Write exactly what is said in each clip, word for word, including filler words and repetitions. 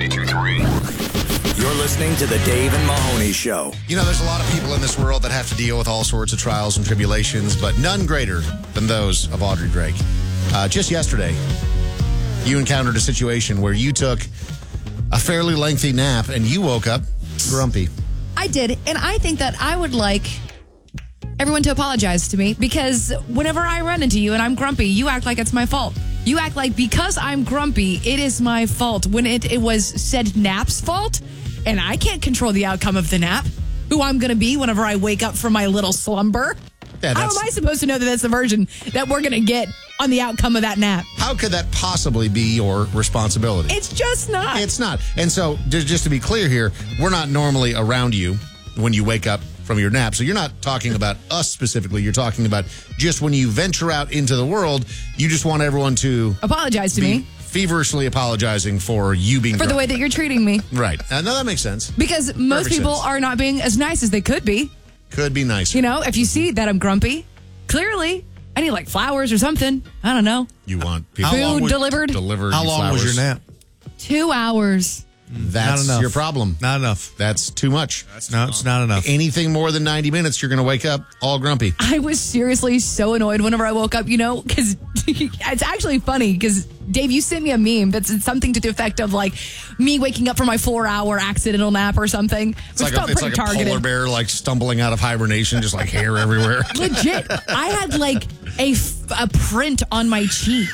ninety-two point three. You're listening to the Dave and Mahoney Show. You know, there's a lot of people in this world that have to deal with all sorts of trials and tribulations, but none greater than those of Audrey Drake. Uh, just yesterday, you encountered a situation where you took a fairly lengthy nap and you woke up grumpy. I did, and I think that I would like everyone to apologize to me because whenever I run into you and I'm grumpy, you act like it's my fault. You act like because I'm grumpy, it is my fault when it, it was said nap's fault, and I can't control the outcome of the nap, who I'm going to be whenever I wake up from my little slumber. Yeah, How am I supposed to know that that's the version that we're going to get on the outcome of that nap? How could that possibly be your responsibility? It's just not. It's not. And so, just just to be clear here, we're not normally around you when you wake up from your nap. So you're not talking about us specifically. You're talking about just when you venture out into the world, you just want everyone to apologize to be me. Feverishly apologizing for you being For drunk. the way that you're treating me. Right. Uh, no, that makes sense. Because most Perfect people sense. are not being as nice as they could be. Could be nicer. You know, if you see that I'm grumpy, clearly I need like flowers or something. I don't know. You want people Food How long was- delivered. delivered. How you long was flowers. your nap? Two hours. That's Not enough. your problem. Not enough. That's too much. No, it's not enough. Anything more than ninety minutes, you're going to wake up all grumpy. I was seriously so annoyed whenever I woke up, you know, because it's actually funny because, Dave, you sent me a meme that's something to the effect of like me waking up from my four hour accidental nap or something. It's like, a, it's like a polar bear like stumbling out of hibernation, just like hair everywhere. Legit. I had like a, f- a print on my cheek.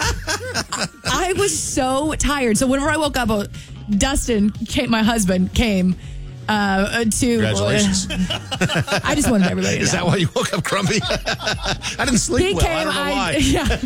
I was so tired. So whenever I woke up, uh, Dustin, came, my husband, came uh, to... Congratulations. Uh, I just wanted everybody to Is know. that why you woke up grumpy? I didn't sleep He well. came, I don't know I, why.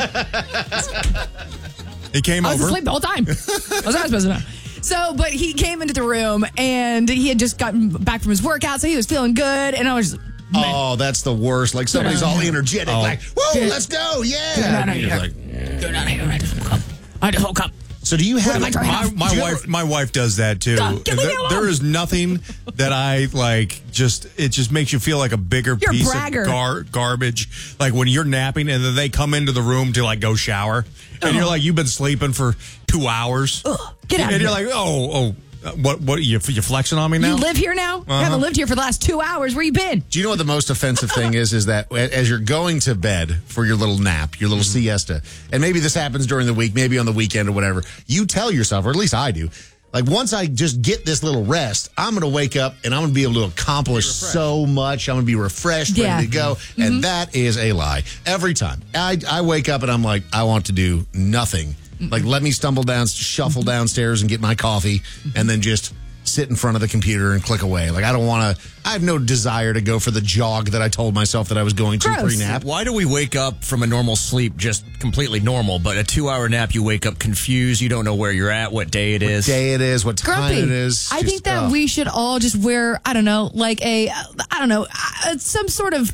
yeah. He came I was over. asleep the whole time. I was not supposed to know. So, but he came into the room and he had just gotten back from his workout, so he was feeling good. And I was just, man, Oh, that's the worst. Like somebody's all energetic, like, whoa, let's go, yeah. Get out of And you're here. like, get out of here. I just woke up. I just woke up. so do you have... am I trying My, to- my do you wife, ever- my wife does that too. God, get me There- alone. there is nothing that I like. Just it just makes you feel like a bigger You're a piece bragger. of gar- garbage. Like when you're napping and then they come into the room to like go shower, and you're like, you've been sleeping for two hours. Ugh, get out And of you're here. like, oh, oh, uh, what, what? You you flexing on me now? You live here now? You haven't lived here for the last two hours. Where you been? Do you know what the most offensive thing is? Is that as you're going to bed for your little nap, your little siesta, and maybe this happens during the week, maybe on the weekend or whatever, you tell yourself, or at least I do, like once I just get this little rest, I'm going to wake up and I'm going to be able to accomplish so much. I'm going to be refreshed, Yeah. ready to go. And that is a lie. Every time. I, I wake up and I'm like, I want to do nothing. Like, let me stumble down, shuffle downstairs and get my coffee and then just sit in front of the computer and click away. Like, I don't want to, I have no desire to go for the jog that I told myself that I was going to Gross. pre-nap. Why do we wake up from a normal sleep just completely normal, but a two-hour nap you wake up confused, you don't know where you're at, what day it is? Day it is, what time Grumpy. it is. I Just, think that uh, we should all just wear, I don't know, like a, I don't know, uh, some sort of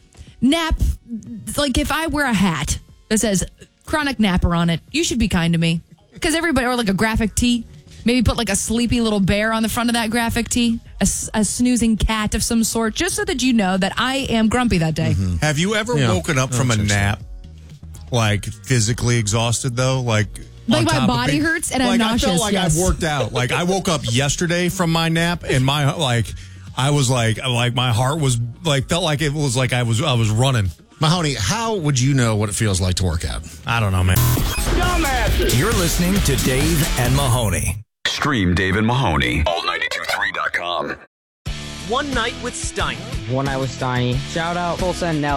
nap. Like if I wear a hat that says chronic napper on it, you should be kind to me. Because everybody, or like a graphic tee. Maybe put like a sleepy little bear on the front of that graphic tee, a, s- a snoozing cat of some sort, just so that you know that I am grumpy that day. Have you ever Yeah. woken up I from a don't think so. nap like physically exhausted though? Like Like on my top of body being- hurts and I'm like, I nauseous, felt like yes. I've worked out. Like I woke up yesterday from my nap and my like I was like like my heart was like felt like it was like I was I was running. Mahoney, how would you know what it feels like to work out? I don't know, man. You're listening to Dave and Mahoney. Stream Dave and Mahoney. all ninety-two three dot com. One Night with Steiny. One Night with Steiny. Shout out Full Send Nelly.